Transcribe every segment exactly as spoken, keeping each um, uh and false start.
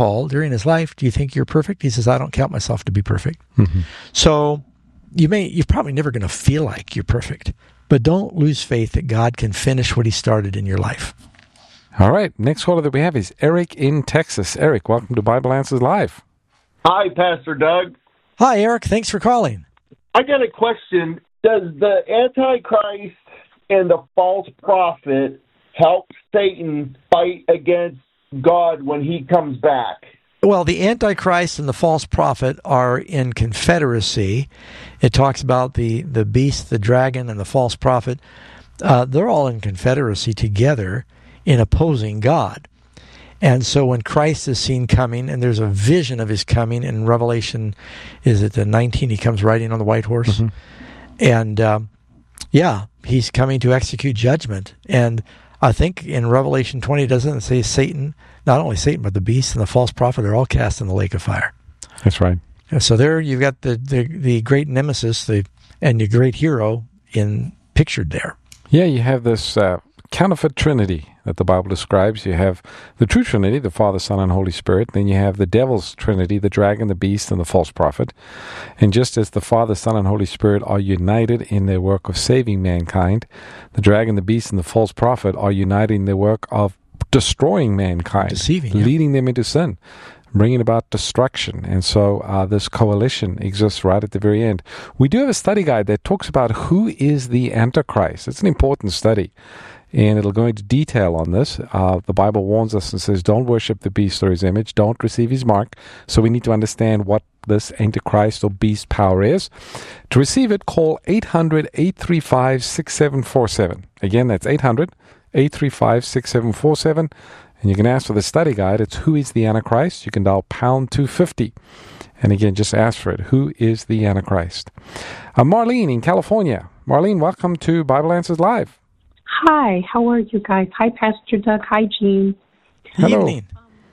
Paul during his life, do you think you're perfect? He says, I don't count myself to be perfect. Mm-hmm. So you may, you're probably never going to feel like you're perfect, but don't lose faith that God can finish what he started in your life. All right. Next caller that we have is Eric in Texas. Eric, welcome to Bible Answers Live. Hi, Pastor Doug. Hi, Eric. Thanks for calling. I got a question. Does the Antichrist and the false prophet help Satan fight against God when he comes back? Well, the Antichrist and the false prophet are in confederacy. It talks about the, the beast, the dragon, and the false prophet. Uh, they're all in confederacy together in opposing God. And so when Christ is seen coming, and there's a vision of his coming in Revelation, is it the nineteen, he comes riding on the white horse? Mm-hmm. And, um, yeah, he's coming to execute judgment. And I think in Revelation twenty, doesn't it say Satan, not only Satan, but the beast and the false prophet are all cast in the lake of fire. That's right. So there you've got the, the, the great nemesis the and the great hero in pictured there. Yeah, you have this uh, counterfeit trinity that the Bible describes. You have the true Trinity, the Father, Son, and Holy Spirit. Then you have the devil's Trinity, the dragon, the beast, and the false prophet. And just as the Father, Son, and Holy Spirit are united in their work of saving mankind, the dragon, the beast, and the false prophet are united in their work of destroying mankind, deceiving, leading yeah. them into sin, bringing about destruction. And so uh, this coalition exists right at the very end. We do have a study guide that talks about who is the Antichrist. It's an important study, and it'll go into detail on this. Uh, the Bible warns us and says, don't worship the beast or his image, don't receive his mark. So we need to understand what this Antichrist or beast power is. To receive it, call eight hundred, eight three five, six seven four seven. Again, that's eight hundred, eight three five, six seven four seven. And you can ask for the study guide. It's Who is the Antichrist? You can dial pound two fifty. And again, just ask for it. Who is the Antichrist? Uh, Marlene in California. Marlene, welcome to Bible Answers Live. Hi, how are you guys? Hi, Pastor Doug. Hi, Jean. Hello. Evening.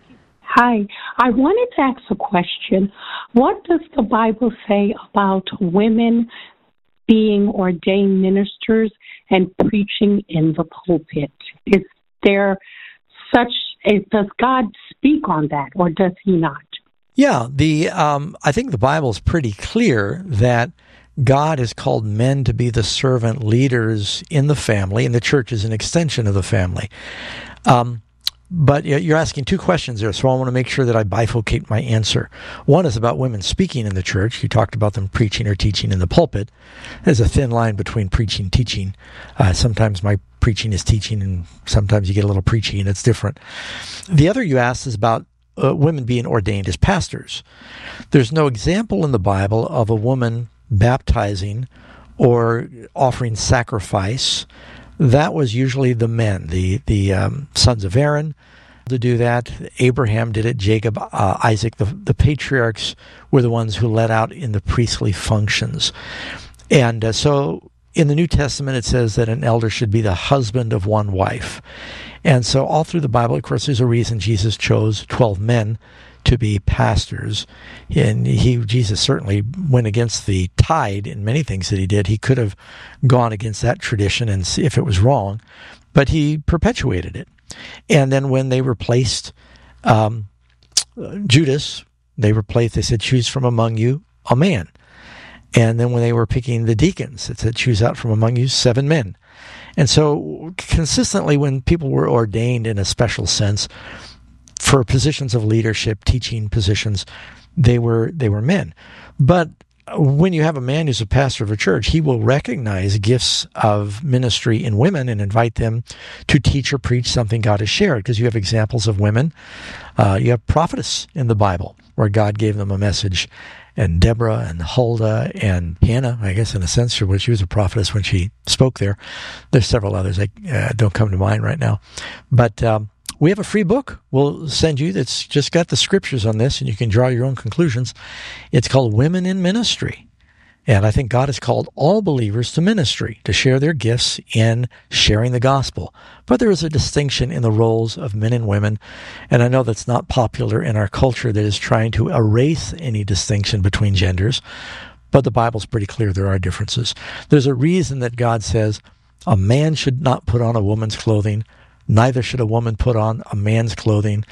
Hi. I wanted to ask a question. What does the Bible say about women being ordained ministers and preaching in the pulpit? Is there such a, does God speak on that, or does he not? Yeah, the um, I think the Bible is pretty clear that God has called men to be the servant leaders in the family, and the church is an extension of the family. Um, but you're asking two questions there, so I want to make sure that I bifurcate my answer. One is about women speaking in the church. You talked about them preaching or teaching in the pulpit. There's a thin line between preaching and teaching. Uh, sometimes my preaching is teaching, and sometimes you get a little preachy, and it's different. The other you asked is about uh, women being ordained as pastors. There's no example in the Bible of a woman baptizing or offering sacrifice. That was usually the men, the the um, sons of Aaron, to do that. Abraham did it. Jacob, uh, Isaac, the, the patriarchs were the ones who led out in the priestly functions. And uh, so in the New Testament, it says that an elder should be the husband of one wife. And so all through the Bible, of course, there's a reason Jesus chose twelve men to be pastors. And he, Jesus certainly went against the tide in many things that he did. He could have gone against that tradition and see if it was wrong, but he perpetuated it. And then when they replaced um, Judas, they replaced, they said, choose from among you a man. And then when they were picking the deacons, it said, choose out from among you seven men. And so consistently when people were ordained in a special sense for positions of leadership, teaching positions, they were they were men. But when you have a man who's a pastor of a church, he will recognize gifts of ministry in women and invite them to teach or preach something God has shared, because you have examples of women. Uh, you have prophetess in the Bible where God gave them a message, and Deborah and Huldah and Hannah, I guess in a sense, she was a prophetess when she spoke there. There's several others that uh, don't come to mind right now. But um, we have a free book we'll send you that's just got the scriptures on this, and you can draw your own conclusions. It's called Women in Ministry. And I think God has called all believers to ministry, to share their gifts in sharing the gospel. But there is a distinction in the roles of men and women, and I know that's not popular in our culture that is trying to erase any distinction between genders, but the Bible's pretty clear there are differences. There's a reason that God says a man should not put on a woman's clothing, neither should a woman put on a man's clothing.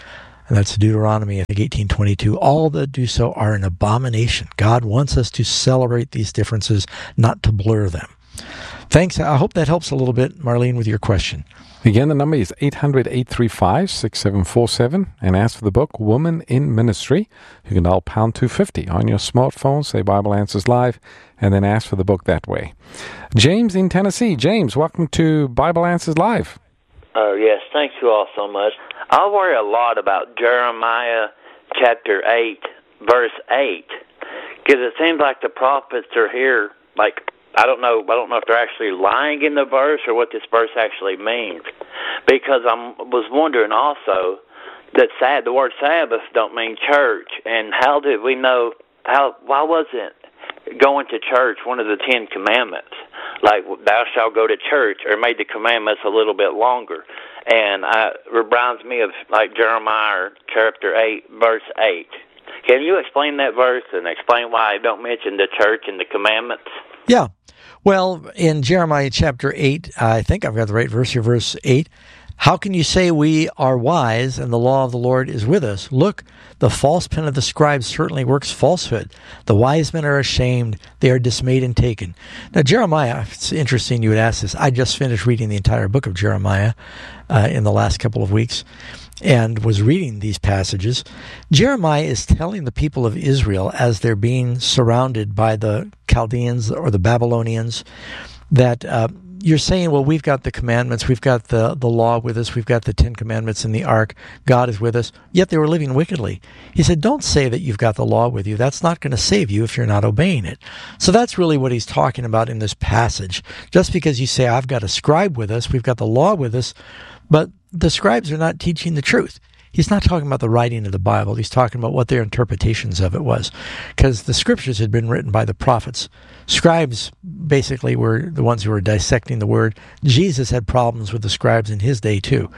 And that's Deuteronomy, I think, eighteen twenty-two. All that do so are an abomination. God wants us to celebrate these differences, not to blur them. Thanks. I hope that helps a little bit, Marlene, with your question. Again, the number is eight hundred, eight three five, six seven four seven. And ask for the book, Woman in Ministry. You can dial pound two fifty on your smartphone, say Bible Answers Live, and then ask for the book that way. James in Tennessee. James, welcome to Bible Answers Live. Oh, yes. Thank you all so much. I worry a lot about Jeremiah chapter eight, verse eight, because it seems like the prophets are here, like, I don't know I don't know if they're actually lying in the verse or what this verse actually means, because I was wondering also that sad, the word Sabbath don't mean church, and how did we know, how? why wasn't going to church one of the Ten Commandments? Like, thou shalt go to church, or made the commandments a little bit longer. And I, it reminds me of, like, Jeremiah chapter eight, verse eight. Can you explain that verse and explain why I don't mention the church and the commandments? Yeah. Well, in Jeremiah chapter eight, I think I've got the right verse here, verse eight. How can you say we are wise and the law of the Lord is with us? Look, the false pen of the scribes certainly works falsehood. The wise men are ashamed. They are dismayed and taken. Now, Jeremiah, it's interesting you would ask this. I just finished reading the entire book of Jeremiah uh, in the last couple of weeks and was reading these passages. Jeremiah is telling the people of Israel, as they're being surrounded by the Chaldeans or the Babylonians, that uh, you're saying, well, we've got the commandments, we've got the, the law with us, we've got the Ten Commandments in the ark, God is with us, yet they were living wickedly. He said, don't say that you've got the law with you. That's not going to save you if you're not obeying it. So that's really what he's talking about in this passage. Just because you say, I've got a scribe with us, we've got the law with us, but the scribes are not teaching the truth. He's not talking about the writing of the Bible. He's talking about what their interpretations of it was. Because the scriptures had been written by the prophets. Scribes basically were the ones who were dissecting the word. Jesus had problems with the scribes in his day too.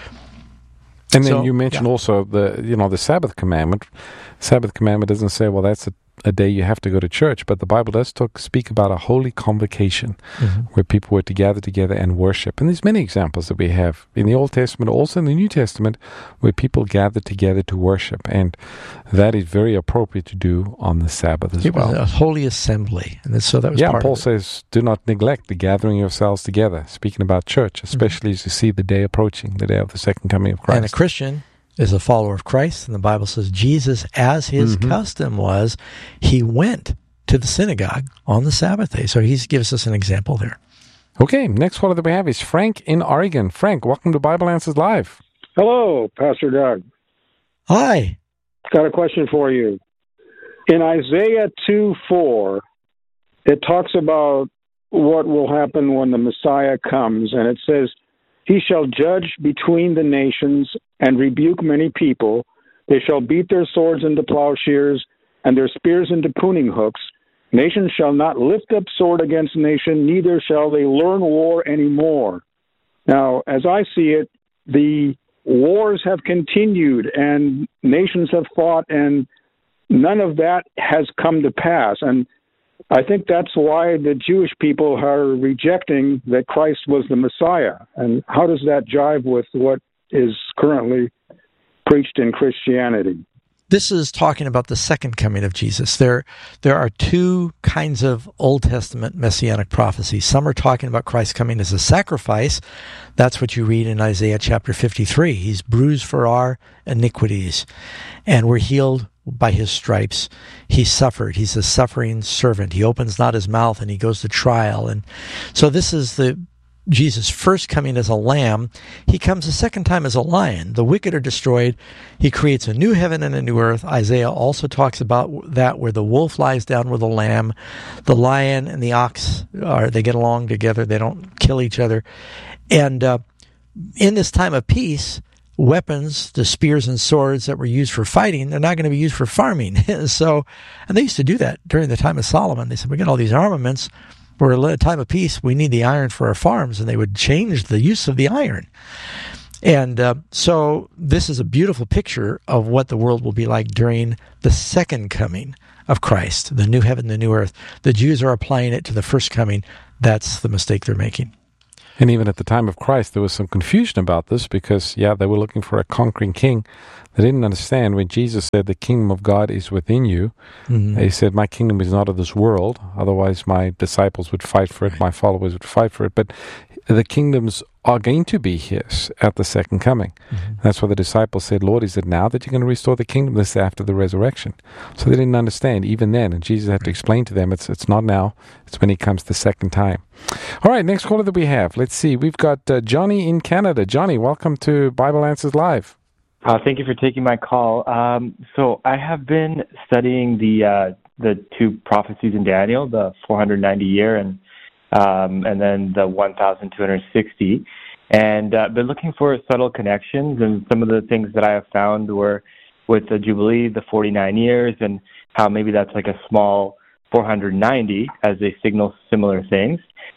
And then so, you mentioned yeah. also the, you know, the Sabbath commandment. Sabbath commandment doesn't say, well, that's a, a day you have to go to church, but the Bible does talk, speak about a holy convocation mm-hmm. where people were to gather together and worship. And there's many examples that we have in the Old Testament, also in the New Testament, where people gather together to worship. And that is very appropriate to do on the Sabbath as it well. It was a holy assembly. And so that was yeah, part Paul of it. says, do not neglect the gathering of yourselves together, speaking about church, especially mm-hmm. as you see the day approaching, the day of the second coming of Christ. And a Christian is a follower of Christ, and the Bible says Jesus, as his mm-hmm. custom was, he went to the synagogue on the Sabbath day. So he gives us an example there. Okay, next caller that we have is Frank in Oregon. Frank, welcome to Bible Answers Live. Hello, Pastor Doug. Hi. Got a question for you. In Isaiah two four, it talks about what will happen when the Messiah comes, and it says, he shall judge between the nations and rebuke many people. They shall beat their swords into plowshares and their spears into pruning hooks. Nation shall not lift up sword against nation, neither shall they learn war anymore. Now, as I see it, the wars have continued and nations have fought, and none of that has come to pass. And I think that's why the Jewish people are rejecting that Christ was the Messiah. And how does that jive with what is currently preached in Christianity? This is talking about the second coming of Jesus. There, there are two kinds of Old Testament messianic prophecies. Some are talking about Christ coming as a sacrifice. That's what you read in Isaiah chapter fifty-three. He's bruised for our iniquities, and we're healed by his stripes. He suffered. He's a suffering servant. He opens not his mouth, and he goes to trial. And so this is the Jesus first coming as a lamb. He comes a second time as a lion. The wicked are destroyed. He creates a new heaven and a new earth. Isaiah also talks about that, where the wolf lies down with the lamb. The lion and the ox, are they get along together. They don't kill each other. And uh, in this time of peace, weapons, the spears and swords that were used for fighting, they're not going to be used for farming. so, and they used to do that during the time of Solomon. They said, we got all these armaments. We're in a time of peace. We need the iron for our farms, and they would change the use of the iron. And uh, so this is a beautiful picture of what the world will be like during the second coming of Christ, the new heaven, the new earth. The Jews are applying it to the first coming. That's the mistake they're making. And even at the time of Christ, there was some confusion about this because, yeah, they were looking for a conquering king. They didn't understand when Jesus said, the kingdom of God is within you. Mm-hmm. He said, my kingdom is not of this world. Otherwise, my disciples would fight for it. My followers would fight for it. But the kingdoms are going to be his at the second coming. Mm-hmm. That's why the disciples said, Lord, is it now that you're going to restore the kingdom? This is after the resurrection. So they didn't understand even then. And Jesus had to explain to them, it's it's not now. It's when he comes the second time. All right, next caller that we have. Let's see. We've got uh, Johnny in Canada. Johnny, welcome to Bible Answers Live. Uh, thank you for taking my call. Um, so I have been studying the uh, the two prophecies in Daniel, the four hundred ninety year and um, and then the one thousand two hundred sixty, and uh, been looking for subtle connections. And some of the things that I have found were with the Jubilee, the forty-nine years, and how maybe that's like a small four hundred ninety as they signal similar things.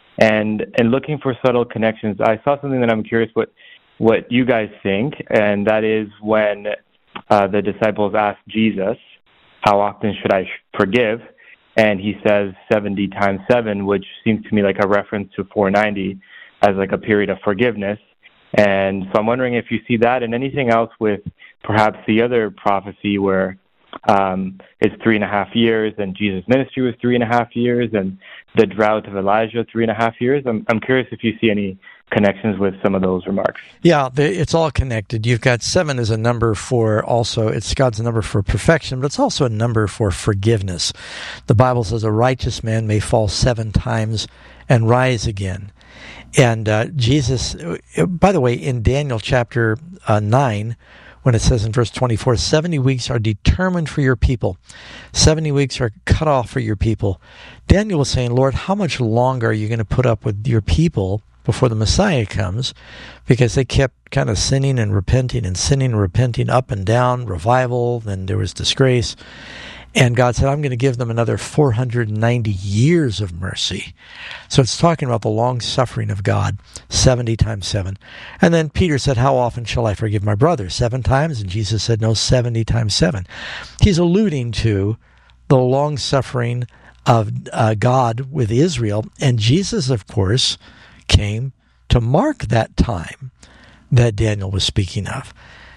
And and looking for subtle connections, I saw something that I'm curious what. what you guys think, and that is when uh, the disciples asked Jesus, how often should I forgive? And he says seventy times seven, which seems to me like a reference to four ninety as like a period of forgiveness. And so I'm wondering if you see that and anything else with perhaps the other prophecy where um, it's three and a half years and Jesus' ministry was three and a half years and the drought of Elijah three and a half years. I'm, I'm curious if you see any connections with some of those remarks. Yeah, it's all connected. You've got seven as a number for also, it's God's number for perfection, but it's also a number for forgiveness. The Bible says a righteous man may fall seven times and rise again. And uh, Jesus, by the way, in Daniel chapter uh, nine, when it says in verse twenty-four, seventy weeks are determined for your people. seventy weeks are cut off for your people. Daniel was saying, Lord, how much longer are you going to put up with your people before the Messiah comes, because they kept kind of sinning and repenting and sinning and repenting up and down, revival, then there was disgrace. And God said, I'm going to give them another four hundred ninety years of mercy. So it's talking about the long suffering of God, seventy times seven. And then Peter said, how often shall I forgive my brother? Seven times? And Jesus said, no, seventy times seven. He's alluding to the long suffering of uh, God with Israel. And Jesus, of course, came to mark that time that Daniel was speaking of.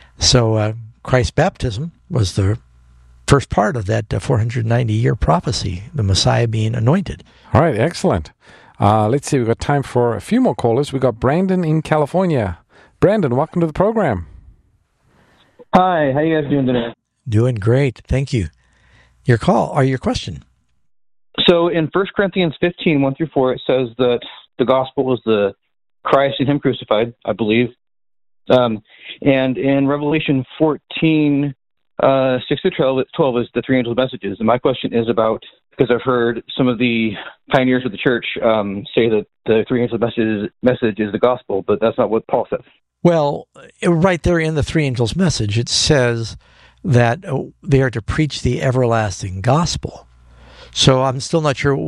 So uh, Christ's baptism was the first part of that uh, four hundred ninety year prophecy, the Messiah being anointed. All right, excellent. Uh, let's see, we've got time for a few more callers. We've got Brandon in California. Brandon, welcome to the program. Hi, how you guys doing today? Doing great, thank you. Your call, or your question. So in First Corinthians fifteen, one through four, it says that the gospel is the Christ and him crucified, I believe. Um, and in Revelation fourteen, uh, six to twelve is the three angels' messages. And my question is about, because I've heard some of the pioneers of the church um, say that the three angels' message, message is the gospel, but that's not what Paul says. Well, right there in the three angels' message, it says that they are to preach the everlasting gospel. So I'm still not sure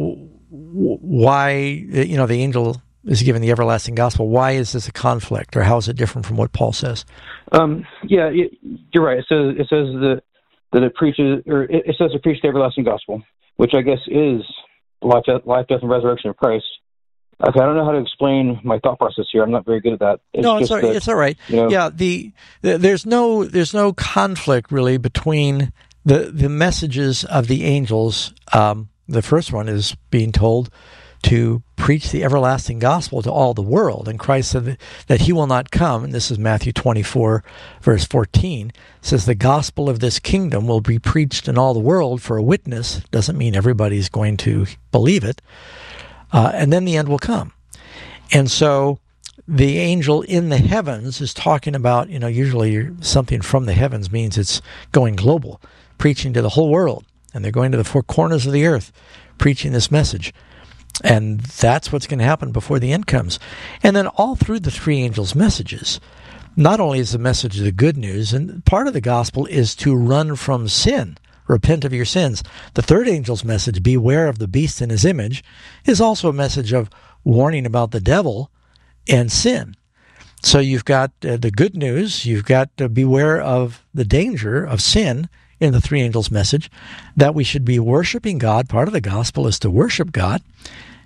why, you know, the angel is given the everlasting gospel. Why is this a conflict, or how is it different from what Paul says? Um, yeah, you're right. It says it says that that it preaches, or it says to preach the everlasting gospel, which I guess is life, life, death, and resurrection of Christ. Okay, I don't know how to explain my thought process here. I'm not very good at that. It's no, it's all, that, it's all right. You know, yeah, the, the there's no there's no conflict really between the the messages of the angels. Um, the first one is being told to preach the everlasting gospel to all the world, and Christ said that he will not come. And this is Matthew twenty-four, verse fourteen. Says the gospel of this kingdom will be preached in all the world for a witness. Doesn't mean everybody's going to believe it. Uh, and then the end will come. And so the angel in the heavens is talking about, you know, usually something from the heavens means it's going global, preaching to the whole world. And they're going to the four corners of the earth, preaching this message. And that's what's going to happen before the end comes. And then all through the three angels' messages, not only is the message the good news, and part of the gospel is to run from sin. Repent of your sins. The third angel's message, beware of the beast in his image, is also a message of warning about the devil and sin. So you've got uh, the good news, you've got to beware of the danger of sin in the three angels' message, that we should be worshiping God. Part of the gospel is to worship God,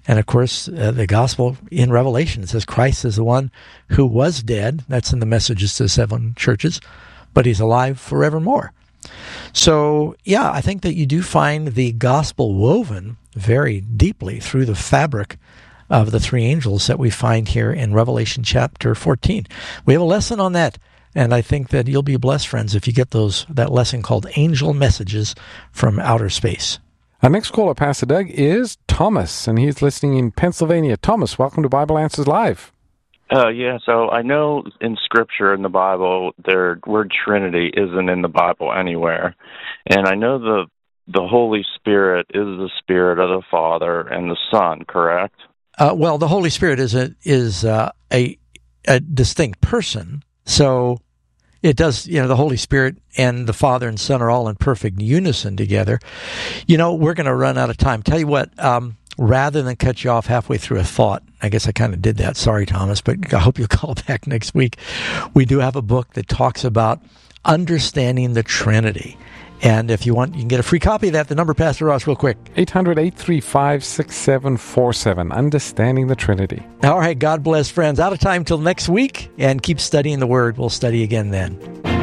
And of course, uh, the gospel in Revelation says Christ is the one who was dead. That's in the messages to the seven churches, but he's alive forevermore. So, yeah, I think that you do find the gospel woven very deeply through the fabric of the three angels that we find here in Revelation chapter fourteen. We have a lesson on that, and I think that you'll be blessed, friends, if you get those that lesson called Angel Messages from Outer Space. Our next caller, Pastor Doug, is Thomas, and he's listening in Pennsylvania. Thomas, welcome to Bible Answers Live. Uh, yeah, so I know in Scripture, in the Bible, the word Trinity isn't in the Bible anywhere. And I know the the Holy Spirit is the Spirit of the Father and the Son, correct? Uh, well, the Holy Spirit is a is uh, a a distinct person. So it does, you know, the Holy Spirit and the Father and Son are all in perfect unison together. You know, we're going to run out of time. Tell you what, um, rather than cut you off halfway through a thought, I guess I kind of did that. Sorry, Thomas, but I hope you'll call back next week. We do have a book that talks about understanding the Trinity. And if you want, you can get a free copy of that. The number, Pastor Ross, real quick. eight hundred, eight three five, six seven four seven. Understanding the Trinity. All right. God bless, friends. Out of time till next week. And keep studying the Word. We'll study again then.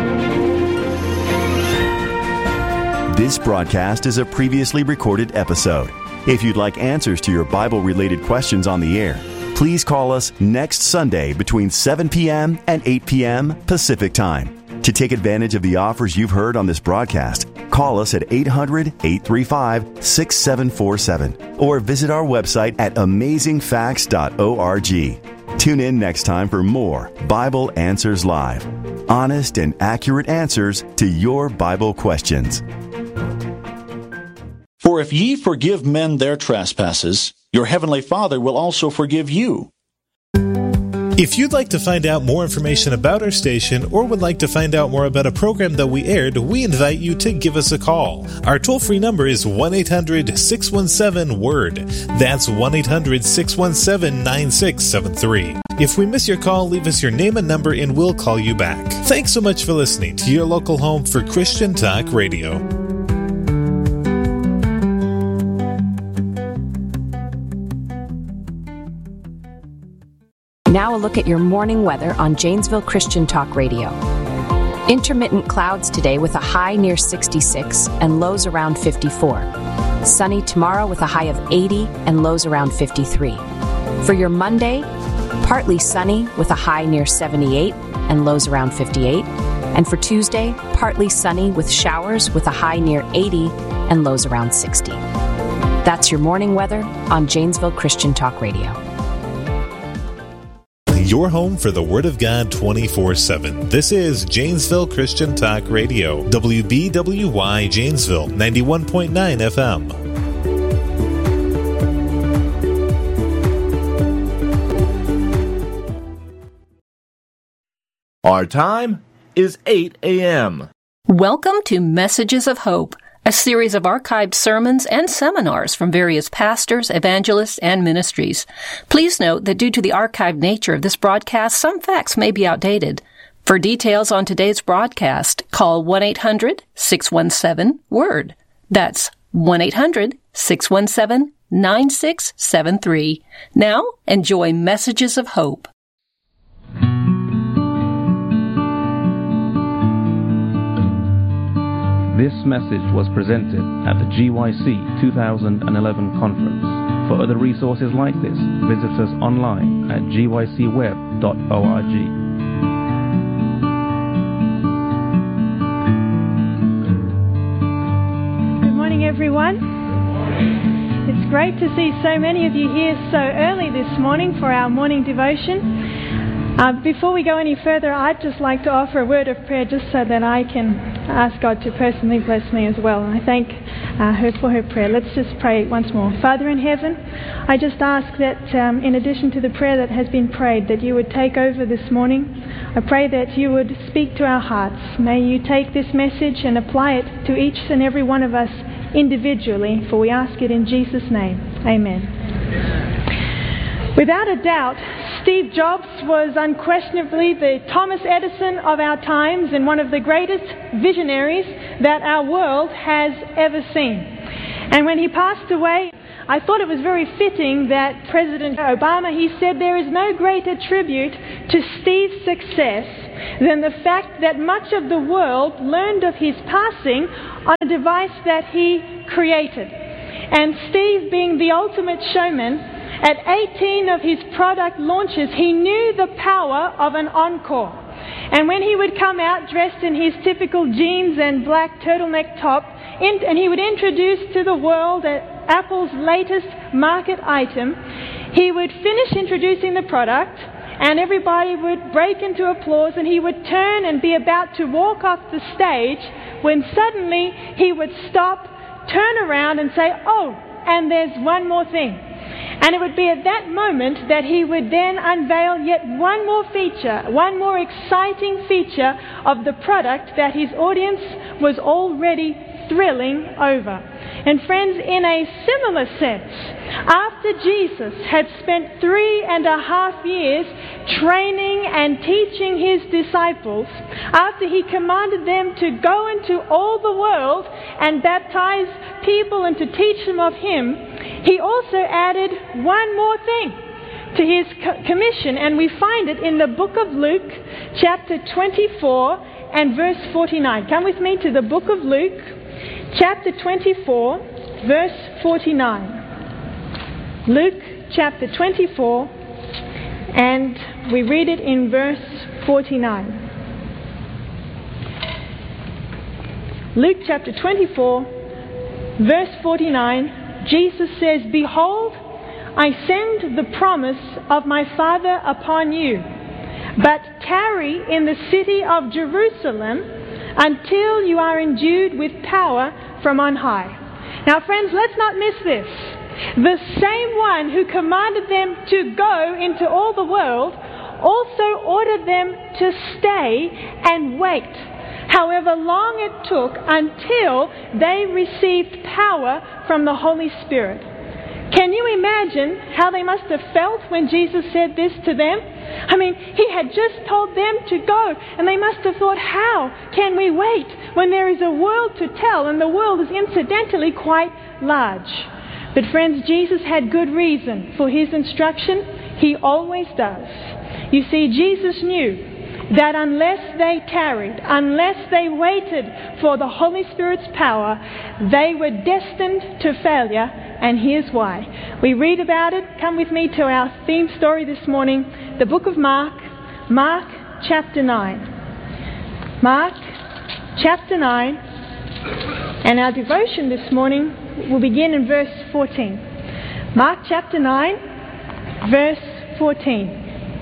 This broadcast is a previously recorded episode. If you'd like answers to your Bible-related questions on the air, please call us next Sunday between seven p.m. and eight p.m. Pacific Time. To take advantage of the offers you've heard on this broadcast, call us at eight hundred, eight three five, six seven four seven or visit our website at amazing facts dot org. Tune in next time for more Bible Answers Live. Honest and accurate answers to your Bible questions. For if ye forgive men their trespasses, your heavenly Father will also forgive you. If you'd like to find out more information about our station or would like to find out more about a program that we aired, we invite you to give us a call. Our toll-free number is one eight hundred, six one seven, word. That's one eight hundred, six one seven, nine six seven three. If we miss your call, leave us your name and number and we'll call you back. Thanks so much for listening to your local home for Christian Talk Radio. Now a look at your morning weather on Janesville Christian Talk Radio. Intermittent clouds today with a high near sixty-six and lows around fifty-four. Sunny tomorrow with a high of eighty and lows around fifty-three. For your Monday, partly sunny with a high near seventy-eight and lows around fifty-eight. And for Tuesday, partly sunny with showers with a high near eighty and lows around sixty. That's your morning weather on Janesville Christian Talk Radio. Your home for the Word of God twenty-four seven. This is Janesville Christian Talk Radio. W B W Y Janesville, ninety-one point nine F M. Our time is eight a.m. Welcome to Messages of Hope, a series of archived sermons and seminars from various pastors, evangelists, and ministries. Please note that due to the archived nature of this broadcast, some facts may be outdated. For details on today's broadcast, call one eight hundred, six one seven, word. That's one eight hundred, six one seven, nine six seven three. Now, enjoy Messages of Hope. This message was presented at the G Y C two thousand eleven conference. For other resources like this, visit us online at g y c web dot org. Good morning, everyone. It's great to see so many of you here so early this morning for our morning devotion. Uh, before we go any further, I'd just like to offer a word of prayer just so that I can ask God to personally bless me as well. I thank uh, her for her prayer. Let's just pray once more. Father in heaven, I just ask that um, in addition to the prayer that has been prayed, that you would take over this morning. I pray that you would speak to our hearts. May you take this message and apply it to each and every one of us individually, for we ask it in Jesus' name. Amen. Without a doubt, Steve Jobs was unquestionably the Thomas Edison of our times and one of the greatest visionaries that our world has ever seen. And when he passed away, I thought it was very fitting that President Obama, he said there is no greater tribute to Steve's success than the fact that much of the world learned of his passing on a device that he created. And Steve, being the ultimate showman, at eighteen of his product launches, he knew the power of an encore. And when he would come out dressed in his typical jeans and black turtleneck top, in, and he would introduce to the world Apple's latest market item, he would finish introducing the product, and everybody would break into applause, and he would turn and be about to walk off the stage, when suddenly he would stop, turn around and say, "Oh, and there's one more thing." And it would be at that moment that he would then unveil yet one more feature, one more exciting feature of the product that his audience was already thrilling over. And friends, in a similar sense, after Jesus had spent three and a half years training and teaching his disciples, after he commanded them to go into all the world and baptize people and to teach them of him, he also added one more thing to his co- commission, and we find it in the book of Luke, chapter twenty-four and verse forty-nine. Come with me to the book of Luke, chapter twenty-four, verse forty-nine. Luke chapter twenty-four, and we read it in verse forty-nine. Luke chapter twenty-four, verse forty-nine. Jesus says, "Behold, I send the promise of my Father upon you, but tarry in the city of Jerusalem until you are endued with power from on high." Now, friends, let's not miss this. The same one who commanded them to go into all the world also ordered them to stay and wait, however long it took, until they received power from the Holy Spirit. Can you imagine how they must have felt when Jesus said this to them? I mean, he had just told them to go, and they must have thought, how can we wait when there is a world to tell, and the world is incidentally quite large? But friends, Jesus had good reason for his instruction. He always does. You see, Jesus knew that unless they tarried, unless they waited for the Holy Spirit's power, they were destined to failure, and here's why. We read about it. Come with me to our theme story this morning, the book of Mark, Mark chapter nine. Mark chapter nine, and our devotion this morning will begin in verse fourteen. Mark chapter nine, verse fourteen.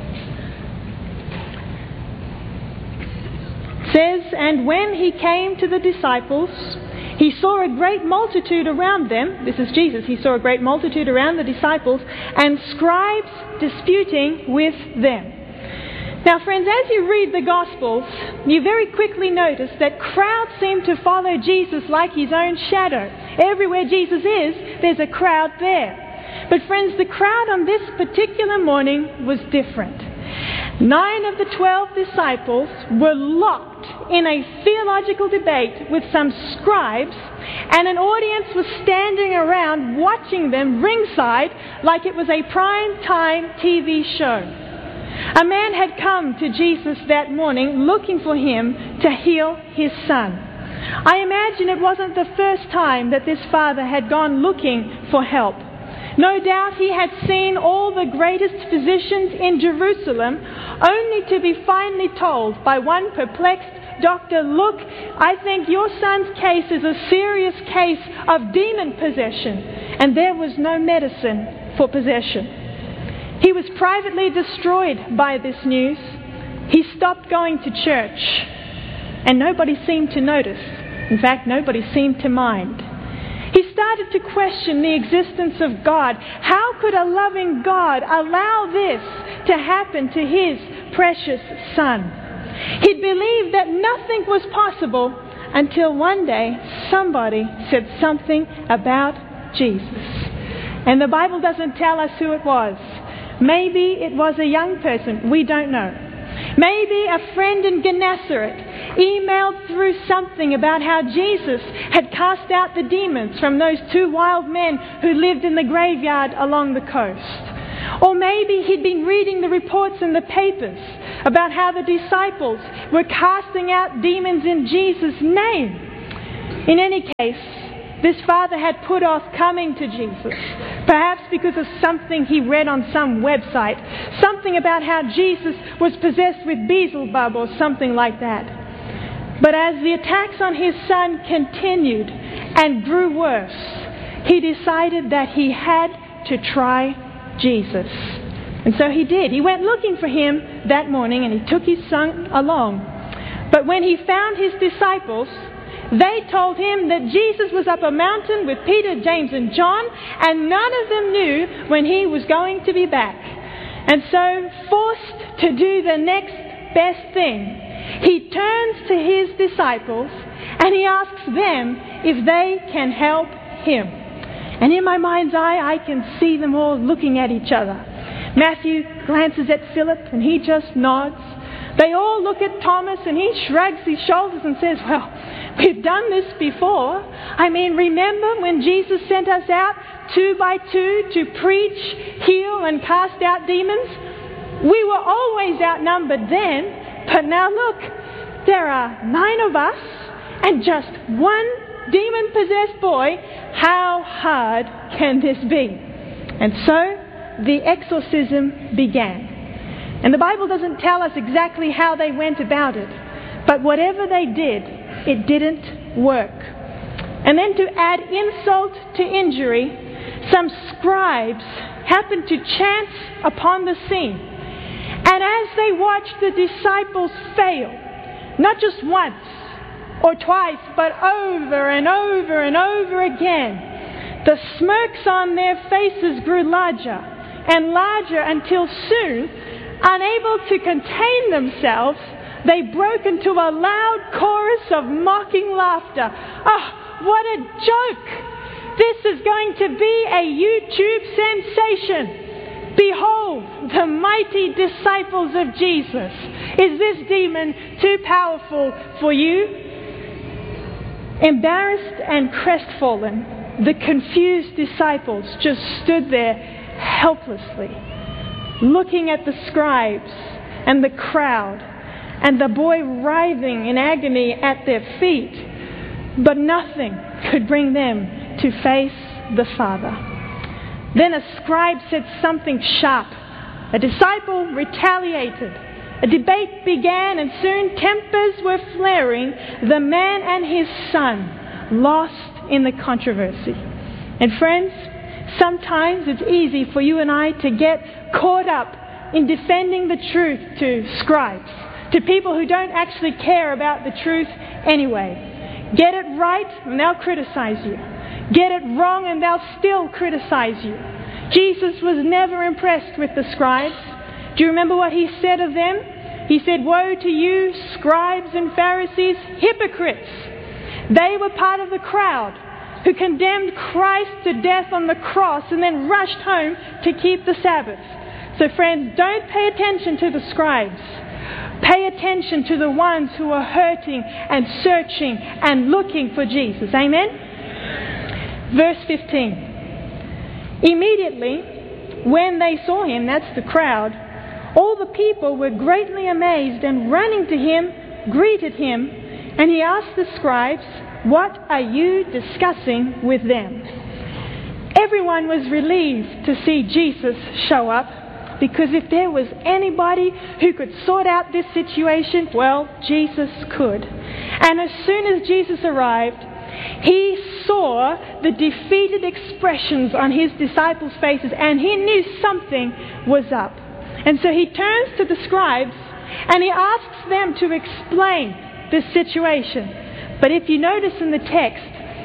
Says, "And when he came to the disciples, he saw a great multitude around them." This is Jesus. He saw a great multitude around the disciples, and scribes disputing with them. Now, friends, as you read the Gospels, you very quickly notice that crowds seem to follow Jesus like his own shadow. Everywhere Jesus is, there's a crowd there. But friends, the crowd on this particular morning was different. Nine of the twelve disciples were locked in a theological debate with some scribes, and an audience was standing around watching them ringside like it was a prime-time T V show. A man had come to Jesus that morning looking for him to heal his son. I imagine it wasn't the first time that this father had gone looking for help. No doubt he had seen all the greatest physicians in Jerusalem, only to be finally told by one perplexed doctor, "Look, I think your son's case is a serious case of demon possession." And there was no medicine for possession. He was privately destroyed by this news. He stopped going to church, and nobody seemed to notice. In fact, nobody seemed to mind. He started to question the existence of God. How could a loving God allow this to happen to his precious son? He'd believed that nothing was possible until one day somebody said something about Jesus. And the Bible doesn't tell us who it was. Maybe it was a young person. We don't know. Maybe a friend in Gennesaret. emailed through something about how Jesus had cast out the demons from those two wild men who lived in the graveyard along the coast. Or maybe he'd been reading the reports in the papers about how the disciples were casting out demons in Jesus' name. In any case, this father had put off coming to Jesus, perhaps because of something he read on some website, something about how Jesus was possessed with Beelzebub or something like that. But as the attacks on his son continued and grew worse, he decided that he had to try Jesus. And so he did. He went looking for him that morning and he took his son along. But when he found his disciples, they told him that Jesus was up a mountain with Peter, James and John, and none of them knew when he was going to be back. And so, forced to do the next best thing, he turns to his disciples and he asks them if they can help him. And in my mind's eye, I can see them all looking at each other. Matthew glances at Philip and he just nods. They all look at Thomas and he shrugs his shoulders and says, well, we've done this before. I mean, remember when Jesus sent us out two by two to preach, heal and cast out demons? We were always outnumbered then, but now look, there are nine of us and just one demon-possessed boy. How hard can this be? And so the exorcism began. And the Bible doesn't tell us exactly how they went about it, but whatever they did, it didn't work. And then to add insult to injury, some scribes happened to chance upon the scene. And as they watched the disciples fail, not just once or twice, but over and over and over again, the smirks on their faces grew larger and larger until soon, unable to contain themselves, they broke into a loud chorus of mocking laughter. Oh, what a joke! This is going to be a YouTube sensation. Behold, the mighty disciples of Jesus. Is this demon too powerful for you? Embarrassed and crestfallen, the confused disciples just stood there helplessly, looking at the scribes and the crowd and the boy writhing in agony at their feet. But nothing could bring them to face the Father. Then a scribe said something sharp. A disciple retaliated. A debate began, and soon tempers were flaring. The man and his son lost in the controversy. And friends, sometimes it's easy for you and I to get caught up in defending the truth to scribes, to people who don't actually care about the truth anyway. Get it right and they'll criticize you. Get it wrong and they'll still criticize you. Jesus was never impressed with the scribes. Do you remember what he said of them? He said, "Woe to you, scribes and Pharisees, hypocrites!" They were part of the crowd who condemned Christ to death on the cross and then rushed home to keep the Sabbath. So friends, don't pay attention to the scribes. Pay attention to the ones who are hurting and searching and looking for Jesus. Amen? Verse fifteen. Immediately, when they saw him, that's the crowd, all the people were greatly amazed and running to him, greeted him, and he asked the scribes, "What are you discussing with them?" Everyone was relieved to see Jesus show up, because if there was anybody who could sort out this situation, well, Jesus could. And as soon as Jesus arrived, he saw the defeated expressions on his disciples' faces, and he knew something was up. And so he turns to the scribes and he asks them to explain this situation. But if you notice in the text,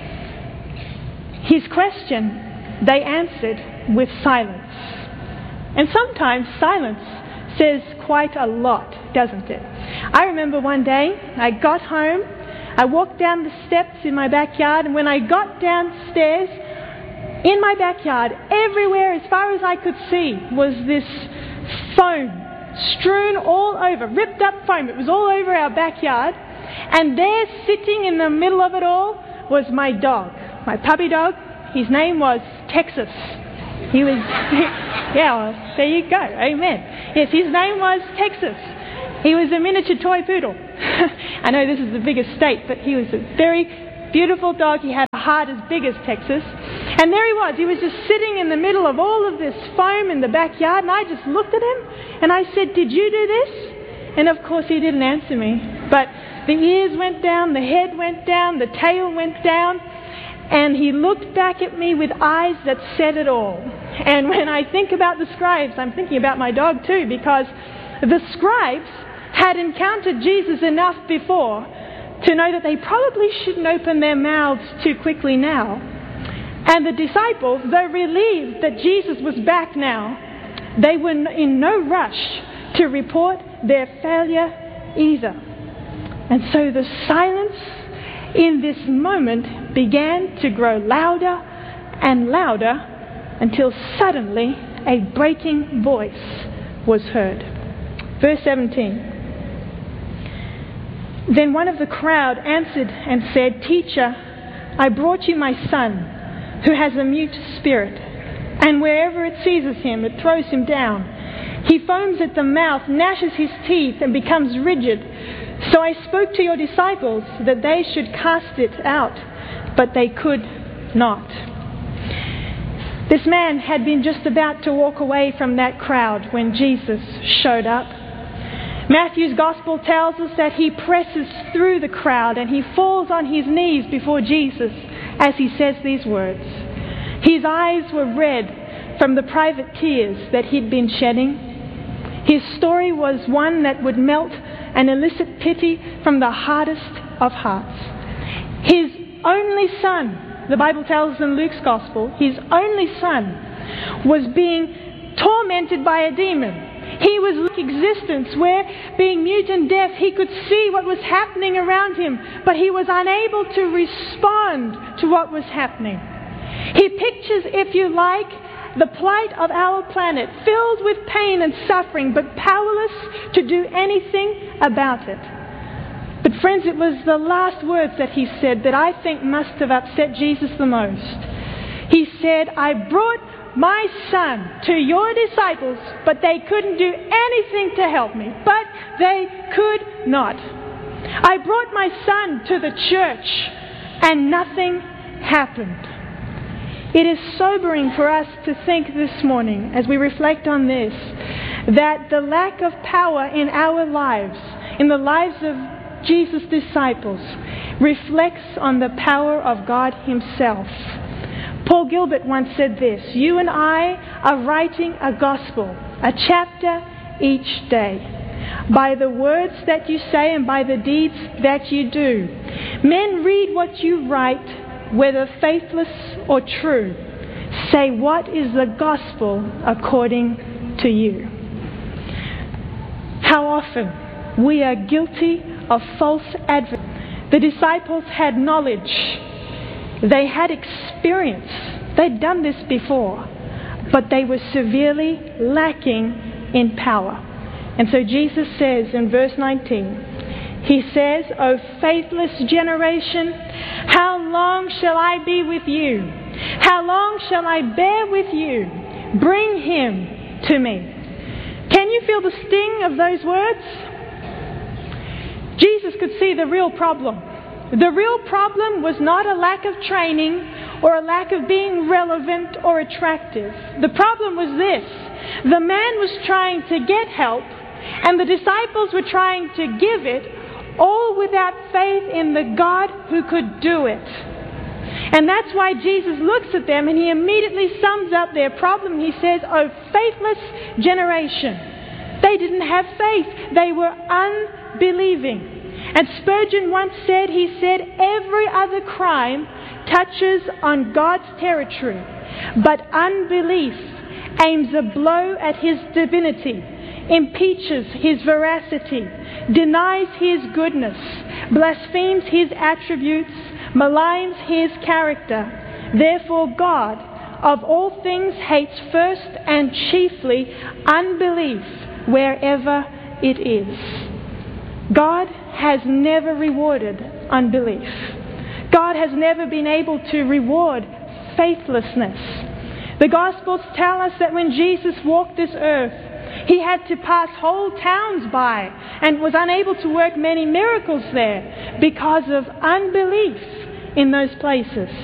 his question, they answered with silence. And sometimes silence says quite a lot, doesn't it? I remember one day I got home, I walked down the steps in my backyard, and when I got downstairs, in my backyard, everywhere as far as I could see, was this foam strewn all over, ripped up foam. It was all over our backyard. And there, sitting in the middle of it all, was my dog, my puppy dog. His name was Texas. He was, yeah, well, there you go, amen. Yes, his name was Texas. He was a miniature toy poodle. I know this is the biggest state, but he was a very beautiful dog. He had a heart as big as Texas. And there he was. He was just sitting in the middle of all of this foam in the backyard, and I just looked at him, and I said, "Did you do this?" And of course he didn't answer me. But the ears went down, the head went down, the tail went down, and he looked back at me with eyes that said it all. And when I think about the scribes, I'm thinking about my dog too, because the scribes had encountered Jesus enough before to know that they probably shouldn't open their mouths too quickly now. And the disciples, though relieved that Jesus was back now, they were in no rush to report their failure either. And so the silence in this moment began to grow louder and louder until suddenly a breaking voice was heard. Verse seventeen. Then one of the crowd answered and said, "Teacher, I brought you my son, who has a mute spirit, and wherever it seizes him, it throws him down. He foams at the mouth, gnashes his teeth, and becomes rigid. So I spoke to your disciples that they should cast it out, but they could not." This man had been just about to walk away from that crowd when Jesus showed up. Matthew's Gospel tells us that he presses through the crowd and he falls on his knees before Jesus as he says these words. His eyes were red from the private tears that he'd been shedding. His story was one that would melt and elicit pity from the hardest of hearts. His only son, the Bible tells us in Luke's Gospel, his only son was being tormented by a demon. He was in existence where, being mute and deaf, he could see what was happening around him, but he was unable to respond to what was happening. He pictures, if you like, the plight of our planet, filled with pain and suffering, but powerless to do anything about it. But friends, it was the last words that he said that I think must have upset Jesus the most. He said, "I brought my son to your disciples, but they couldn't do anything to help me." But they could not. "I brought my son to the church, and nothing happened." It is sobering for us to think this morning, as we reflect on this, that the lack of power in our lives, in the lives of Jesus' disciples, reflects on the power of God Himself. Paul Gilbert once said this, "You and I are writing a gospel, a chapter each day. By the words that you say and by the deeds that you do, men read what you write, whether faithless or true. Say, what is the gospel according to you?" How often we are guilty of false advertising. The disciples had knowledge. They had experience. They'd done this before. But they were severely lacking in power. And so Jesus says in verse nineteen, He says, "O faithless generation, how long shall I be with you? How long shall I bear with you? Bring him to me." Can you feel the sting of those words? Jesus could see the real problem. The real problem was not a lack of training or a lack of being relevant or attractive. The problem was this. The man was trying to get help, and the disciples were trying to give it, all without faith in the God who could do it. And that's why Jesus looks at them and He immediately sums up their problem. He says, "O faithless generation." They didn't have faith. They were unbelieving. And Spurgeon once said, he said, "Every other crime touches on God's territory, but unbelief aims a blow at His divinity, impeaches His veracity, denies His goodness, blasphemes His attributes, maligns His character. Therefore God, of all things, hates first and chiefly unbelief wherever it is." God has never rewarded unbelief. God has never been able to reward faithlessness. The Gospels tell us that when Jesus walked this earth, He had to pass whole towns by and was unable to work many miracles there because of unbelief in those places.